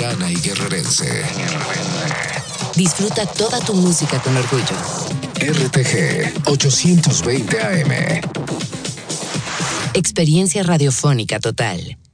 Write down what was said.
poblana y guerrerense. Disfruta toda tu música con orgullo. RTG 820 AM. Experiencia radiofónica total.